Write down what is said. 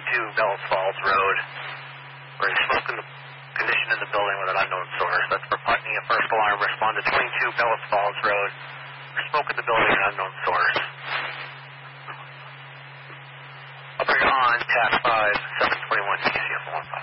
Bellas Falls Road. We're in smoke in the condition in the building with an unknown source. That's for Putney. A first alarm. Respond to 22 Bellas Falls Road. Smoke in the building, an unknown source.